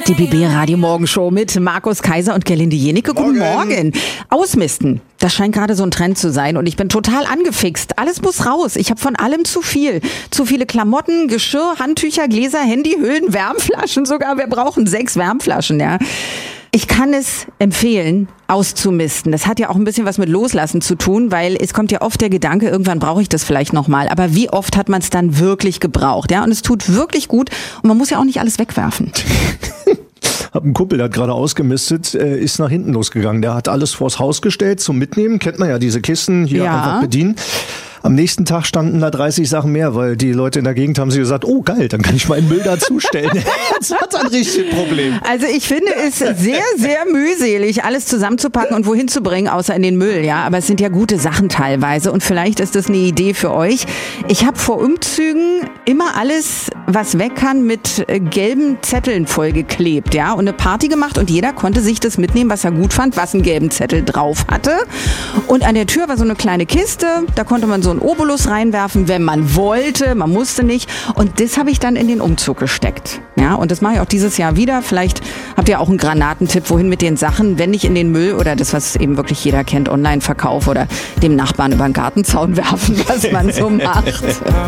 Die BB Radio Morgenshow mit Markus Kaiser und Gerlinde Jenicke. Guten Morgen. Ausmisten. Das scheint gerade so ein Trend zu sein und ich bin total angefixt. Alles muss raus. Ich habe von allem zu viel. Zu viele Klamotten, Geschirr, Handtücher, Gläser, Handyhüllen, Wärmflaschen sogar. Wir brauchen 6 Wärmflaschen, ja. Ich kann es empfehlen, auszumisten. Das hat ja auch ein bisschen was mit Loslassen zu tun, weil es kommt ja oft der Gedanke, irgendwann brauche ich das vielleicht nochmal. Aber wie oft hat man es dann wirklich gebraucht? Ja, und es tut wirklich gut und man muss ja auch nicht alles wegwerfen. Hab einen Kumpel, der hat gerade ausgemistet, ist nach hinten losgegangen. Der hat alles vors Haus gestellt zum Mitnehmen. Kennt man ja, diese Kisten hier einfach bedienen. Am nächsten Tag standen da 30 Sachen mehr, weil die Leute in der Gegend haben sich gesagt, oh geil, dann kann ich meinen Müll dazustellen. Jetzt hat er ein richtiges Problem. Also ich finde es sehr, sehr mühselig, alles zusammenzupacken und wohin zu bringen, außer in den Müll, ja. Aber es sind ja gute Sachen teilweise und vielleicht ist das eine Idee für euch. Ich habe vor Umzügen immer alles, was weg kann, mit gelben Zetteln vollgeklebt, ja. Und eine Party gemacht und jeder konnte sich das mitnehmen, was er gut fand, was einen gelben Zettel drauf hatte. Und an der Tür war so eine kleine Kiste, da konnte man so einen Obolus reinwerfen, wenn man wollte, man musste nicht. Und das habe ich dann in den Umzug gesteckt. Ja, und das mache ich auch dieses Jahr wieder. Vielleicht habt ihr auch einen Granatentipp, wohin mit den Sachen, wenn nicht in den Müll oder das, was eben wirklich jeder kennt, Online-Verkauf oder dem Nachbarn über den Gartenzaun werfen, was man so macht.